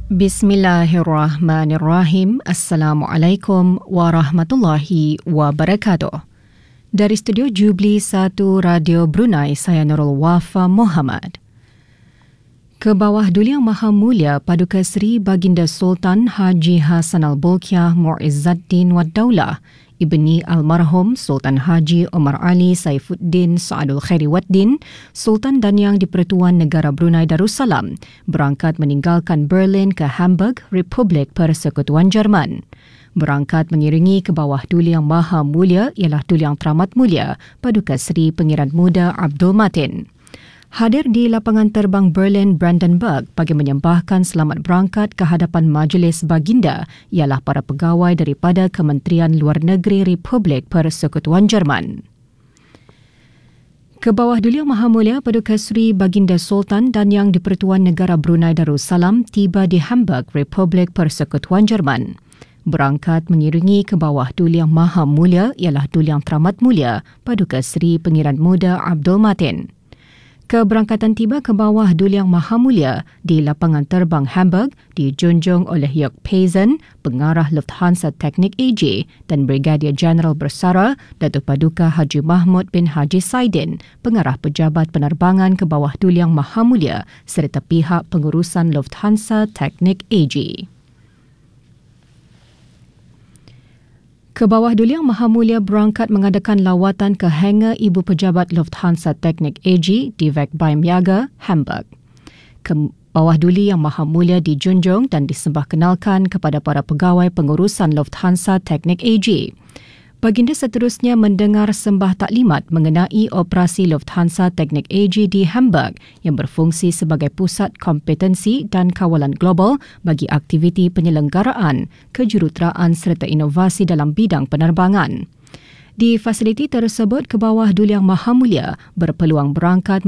Bismillahirrahmanirrahim. Assalamualaikum warahmatullahi wabarakatuh. Dari studio Jubli 1 Radio Brunei, saya Nurul Wafa Muhammad. Kebawah Duli Yang Maha Mulia Paduka Seri Baginda Sultan Haji Hassan Al-Bolkiah Mu'izzaddin Wad Daulah Ibni Almarhum Sultan Haji Omar Ali Saifuddin Sa'adul Khairi Waddin, Sultan dan Yang di-Pertuan Negara Brunei Darussalam, berangkat meninggalkan Berlin ke Hamburg, Republik Persekutuan Jerman. Berangkat mengiringi Kebawah Duli Yang Maha Mulia ialah Duli Yang Teramat Mulia Paduka Seri Pengiran Muda Abdul Matin. Hadir di lapangan terbang Berlin Brandenburg bagi menyembahkan selamat berangkat ke hadapan Majlis Baginda ialah para pegawai daripada Kementerian Luar Negeri Republik Persekutuan Jerman. Kebawah Duli Yang Maha Mulia Paduka Seri Baginda Sultan dan Yang di-Pertuan Negara Brunei Darussalam tiba di Hamburg, Republik Persekutuan Jerman. Berangkat mengiringi Kebawah Duli Yang Maha Mulia ialah Duli Yang Teramat Mulia Paduka Seri Pengiran Muda Abdul Matin. Keberangkatan tiba ke bawah Duli Yang Maha Mulia di lapangan terbang Hamburg dijunjung oleh Jörg Peisen, Pengarah Lufthansa Technik AG dan Brigadier Jeneral Bersara Datuk Paduka Haji Mahmud bin Haji Saidin, Pengarah Pejabat Penerbangan ke bawah Duli Yang Maha Mulia serta pihak pengurusan Lufthansa Technik AG. Kebawah Duli Yang Maha Mulia berangkat mengadakan lawatan ke hangar Ibu Pejabat Lufthansa Technik AG di Wegbeim-Jager, Hamburg. Kebawah Duli Yang Maha Mulia dijunjung dan disembah kenalkan kepada para pegawai pengurusan Lufthansa Technik AG. Baginda seterusnya mendengar sembah taklimat mengenai operasi Lufthansa Technik AG di Hamburg yang berfungsi sebagai pusat kompetensi dan kawalan global bagi aktiviti penyelenggaraan, kejuruteraan serta inovasi dalam bidang penerbangan. Di fasiliti tersebut, Kebawah Duli Yang Maha Mulia berpeluang berangkat